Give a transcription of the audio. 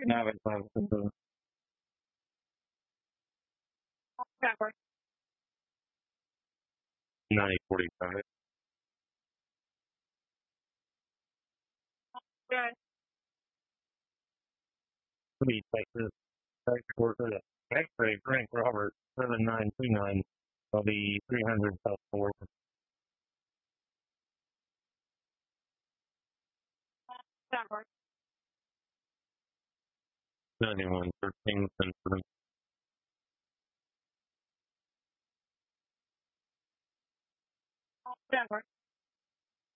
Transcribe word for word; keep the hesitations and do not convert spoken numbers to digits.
Nave five ninety forty-five. Three Texas. Texas X-ray Frank Robert seven nine two nine. I'll be three hundred South four. Ninety-one thirteen Central.